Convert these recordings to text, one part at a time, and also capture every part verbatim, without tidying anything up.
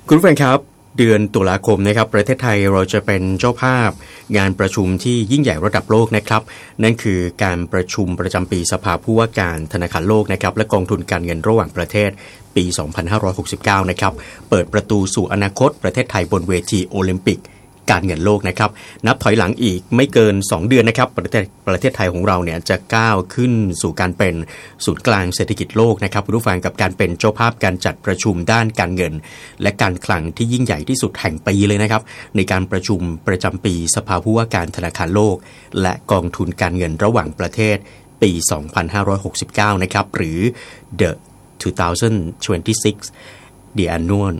คุณผู้ฟังครับเดือนตุลาคมนะครับประเทศไทยเราจะเป็นเจ้าภาพงานประชุมที่ยิ่งใหญ่ระดับโลกนะครับนั่นคือการประชุมประจำปีสภาผู้ว่าการธนาคารโลกนะครับและกองทุนการเงินระหว่างประเทศปีสองพันห้าร้อยหกสิบเก้านะครับเปิดประตูสู่อนาคตประเทศไทยบนเวทีโอลิมปิกการเงินโลกนะครับนับถอยหลังอีกไม่เกินสองเดือนนะครับประเทศประเทศไทยของเราเนี่ยจะก้าวขึ้นสู่การเป็นศูนย์กลางเศรษฐกิจโลกนะครับคุณผู้ฟังกับการเป็นเจ้าภาพการจัดประชุมด้านการเงินและการคลังที่ยิ่งใหญ่ที่สุดแห่งปีเลยนะครับในการประชุมประจำปีสภาผู้ว่าการธนาคารโลกและกองทุนการเงินระหว่างประเทศปีสองพันห้าร้อยหกสิบเก้านะครับหรือ The สองพันยี่สิบหก The Annual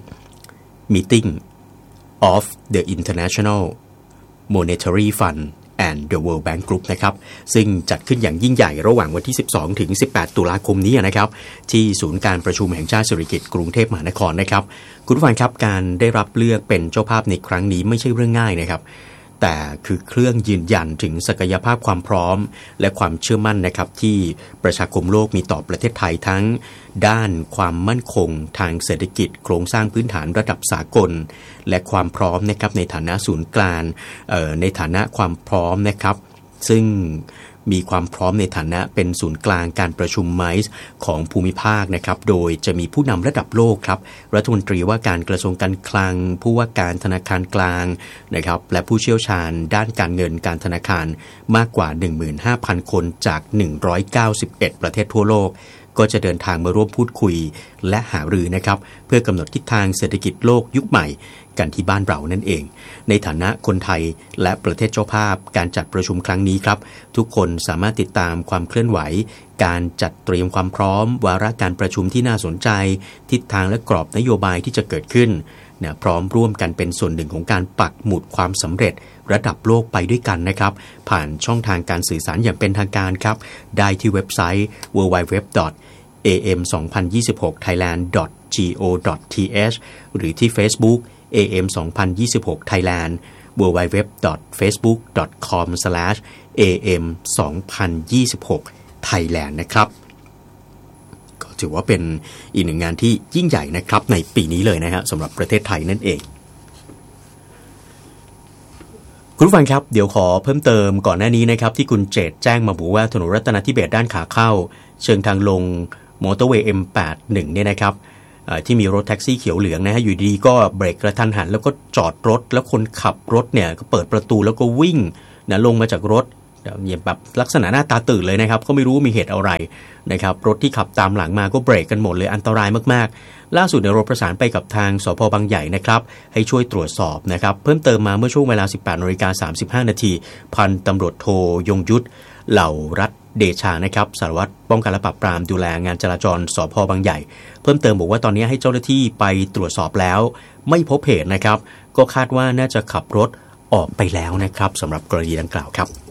Meeting of the International Monetary Fund and the World Bank Group นะครับซึ่งจัดขึ้นอย่างยิ่งใหญ่ระหว่างวันที่สิบสองถึงสิบแปดตุลาคมนี้นะครับที่ศูนย์การประชุมแห่งชาติสิริกิติ์กรุงเทพมหานครนะครับคุณผู้ฟังครับการได้รับเลือกเป็นเจ้าภาพในครั้งนี้ไม่ใช่เรื่องง่ายนะครับแต่คือเครื่องยืนยันถึงศักยภาพความพร้อมและความเชื่อมั่นนะครับที่ประชาคมโลกมีต่อประเทศไทยทั้งด้านความมั่นคงทางเศรษฐกิจโครงสร้างพื้นฐานระดับสากลและความพร้อมนะครับในฐานะศูนย์กลางในฐานะความพร้อมนะครับซึ่งมีความพร้อมในฐานะเป็นศูนย์กลางการประชุมไมซ์ของภูมิภาคนะครับโดยจะมีผู้นำระดับโลกครับรัฐมนตรีว่าการกระทรวงการคลังผู้ว่าการธนาคารกลางนะครับและผู้เชี่ยวชาญด้านการเงินการธนาคารมากกว่า หนึ่งหมื่นห้าพัน คนจากหนึ่งร้อยเก้าสิบเอ็ดประเทศทั่วโลกก็จะเดินทางมาร่วมพูดคุยและหารือนะครับเพื่อกำหนดทิศทางเศรษฐกิจโลกยุคใหม่กันที่บ้านเรานั่นเองในฐานะคนไทยและประเทศเจ้าภาพการจัดประชุมครั้งนี้ครับทุกคนสามารถติดตามความเคลื่อนไหวการจัดเตรียมความพร้อมวาระการประชุมที่น่าสนใจทิศทางและกรอบนโยบายที่จะเกิดขึ้นนะพร้อมร่วมกันเป็นส่วนหนึ่งของการปักหมุดความสำเร็จระดับโลกไปด้วยกันนะครับผ่านช่องทางการสื่อสารอย่างเป็นทางการครับได้ที่เว็บไซต์ ดับเบิลยู ดับเบิลยู ดับเบิลยู ดอท เอ เอ็ม สองพันยี่สิบหก ไทยแลนด์ ดอท จี โอ ดอท ที เอช หรือที่ Facebook เอ เอ็ม สองพันยี่สิบหก Thailand ดับเบิลยู ดับเบิลยู ดับเบิลยู ดอท เฟซบุ๊ก ดอท คอม สแลช เอ เอ็ม สองพันยี่สิบหก Thailand นะครับก็ถือว่าเป็นอีกหนึ่งงานที่ยิ่งใหญ่นะครับในปีนี้เลยนะฮะสำหรับประเทศไทยนั่นเองคุณผู้ฟังครับเดี๋ยวขอเพิ่มเติมก่อนหน้านี้นะครับที่คุณเจตแจ้งมาบอกว่าถนนรัตนทิเบศด้านขาเข้าเชิงทางลงมอเตอร์เวย์ เอ็ม แปดสิบเอ็ด เนี่ยนะครับที่มีรถแท็กซี่เขียวเหลืองนะฮะอยู่ดีก็เบรกกระทันหันแล้วก็จอดรถแล้วคนขับรถเนี่ยก็เปิดประตูแล้วก็วิ่งนะลงมาจากรถแบบลักษณะหน้าตาตื่นเลยนะครับก็ไม่รู้มีเหตุอะไรนะครับรถที่ขับตามหลังมาก็เบรกกันหมดเลยอันตรายมากๆล่าสุดในรถประสานไปกับทางสภ.บางใหญ่นะครับให้ช่วยตรวจสอบนะครับเพิ่มเติมมาเมื่อช่วงเวลา สิบแปดนาฬิกาสามสิบห้านาทีพันตำรวจโทยงยุทธเหล่ารัตน์เดชานะครับสารวัตรป้องกันและปราบปรามดูแลงานจราจรสภ.บางใหญ่เพิ่มเติมบอกว่าตอนนี้ให้เจ้าหน้าที่ไปตรวจสอบแล้วไม่พบเหตุนะครับก็คาดว่าน่าจะขับรถออกไปแล้วนะครับสำหรับกรณีดังกล่าวครับ